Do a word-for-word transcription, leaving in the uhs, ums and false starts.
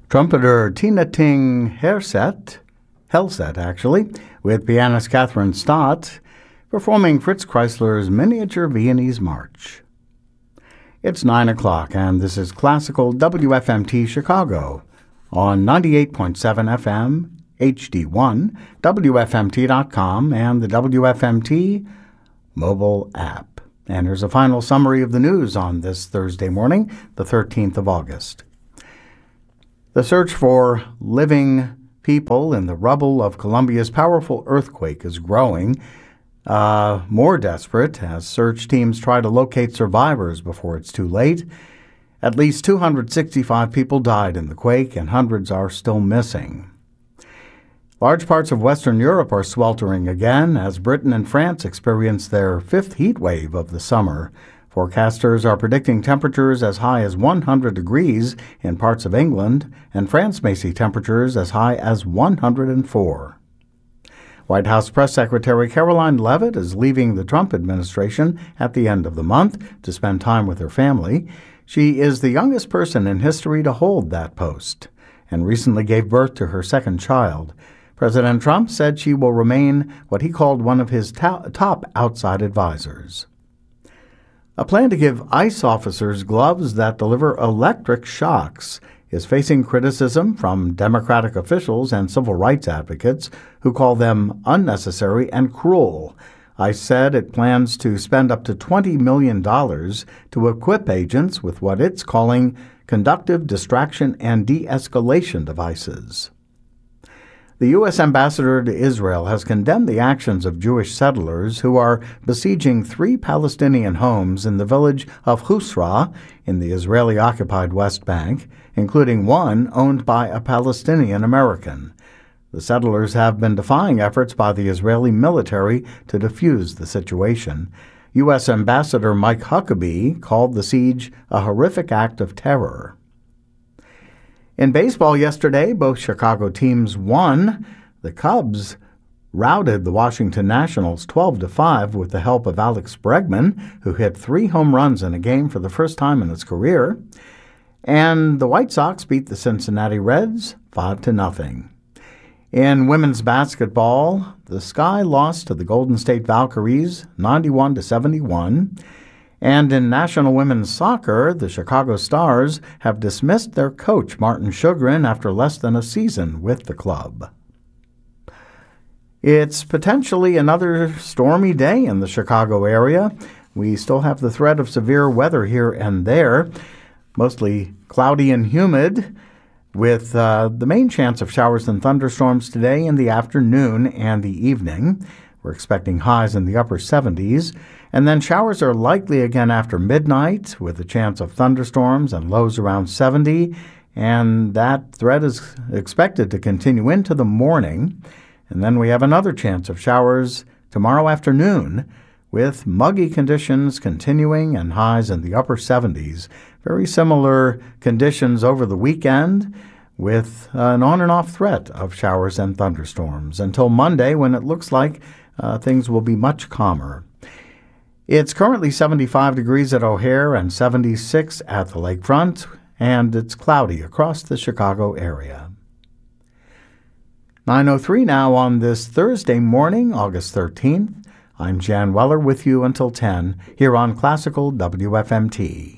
Trumpeter Tina Ting Herset, Helset actually, with pianist Catherine Stott, performing Fritz Kreisler's Miniature Viennese March. It's nine o'clock, and this is Classical W F M T Chicago on ninety-eight point seven F M, H D one, W F M T dot com, and the W F M T mobile app. And here's a final summary of the news on this Thursday morning, the thirteenth of August. The search for living people in the rubble of Colombia's powerful earthquake is growing, uh, more desperate as search teams try to locate survivors before it's too late. At least two hundred sixty-five people died in the quake, and hundreds are still missing. Large parts of Western Europe are sweltering again as Britain and France experience their fifth heat wave of the summer. Forecasters are predicting temperatures as high as one hundred degrees in parts of England, and France may see temperatures as high as one hundred four. White House Press Secretary Caroline Leavitt is leaving the Trump administration at the end of the month to spend time with her family. She is the youngest person in history to hold that post and recently gave birth to her second child. President Trump said she will remain what he called one of his to- top outside advisors. A plan to give ICE officers gloves that deliver electric shocks is facing criticism from Democratic officials and civil rights advocates who call them unnecessary and cruel. ICE said it plans to spend up to twenty million dollars to equip agents with what it's calling conductive distraction and de-escalation devices. The U S ambassador to Israel has condemned the actions of Jewish settlers who are besieging three Palestinian homes in the village of Husra in the Israeli-occupied West Bank, including one owned by a Palestinian American. The settlers have been defying efforts by the Israeli military to defuse the situation. U S Ambassador Mike Huckabee called the siege a horrific act of terror. In baseball yesterday, both Chicago teams won. The Cubs routed the Washington Nationals twelve to five with the help of Alex Bregman, who hit three home runs in a game for the first time in his career. And the White Sox beat the Cincinnati Reds five to nothing. In women's basketball, the Sky lost to the Golden State Valkyries ninety-one to seventy-one. And in National Women's Soccer, the Chicago Stars have dismissed their coach, Martin Sjogren, after less than a season with the club. It's potentially another stormy day in the Chicago area. We still have the threat of severe weather here and there, mostly cloudy and humid, with uh, the main chance of showers and thunderstorms today in the afternoon and the evening. We're expecting highs in the upper seventies. And then showers are likely again after midnight with a chance of thunderstorms and lows around seventy. And that threat is expected to continue into the morning. And then we have another chance of showers tomorrow afternoon with muggy conditions continuing and highs in the upper seventies. Very similar conditions over the weekend with an on and off threat of showers and thunderstorms until Monday when it looks like uh, things will be much calmer. It's currently seventy-five degrees at O'Hare and seventy-six at the lakefront, and it's cloudy across the Chicago area. nine oh three now on this Thursday morning, August thirteenth. I'm Jan Weller with you until ten here on Classical W F M T.